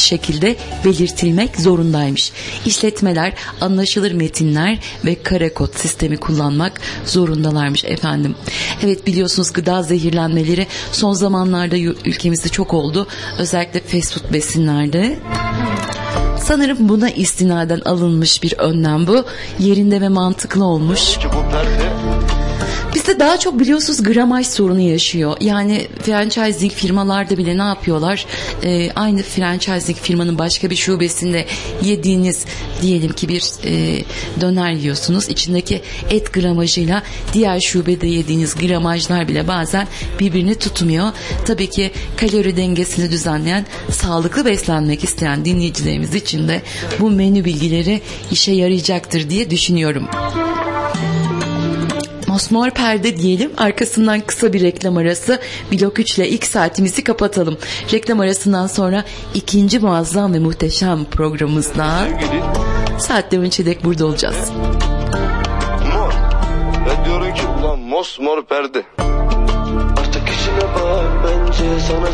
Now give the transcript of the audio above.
şekilde belirtilmek zorundaymış. İşletmeler anlaşılır metinler ve kare kod sistemi kullanmak zorundalarmış efendim. Evet, biliyorsunuz gıda zehirlenmeleri son zamanlarda ülkemizde çok oldu. Özellikle fast food besinlerde. Sanırım buna istinaden alınmış bir önlem bu. Yerinde ve mantıklı olmuş. Bizde daha çok biliyorsunuz gramaj sorunu yaşıyor. Yani franchising firmalarda bile ne yapıyorlar? Aynı franchising firmanın başka bir şubesinde yediğiniz diyelim ki bir döner yiyorsunuz. İçindeki et gramajıyla diğer şubede yediğiniz gramajlar bile bazen birbirini tutmuyor. Tabii ki kalori dengesini düzenleyen, sağlıklı beslenmek isteyen dinleyicilerimiz için de bu menü bilgileri işe yarayacaktır diye düşünüyorum. Mosmor perde diyelim. Arkasından kısa bir reklam arası. Blok 3 ile ilk saatimizi kapatalım. Reklam arasından sonra ikinci muazzam ve muhteşem programımızda saatler önce dek burada olacağız. Mor. Ben diyorum ki ulan mosmor perde. Artık işine bak bence sana.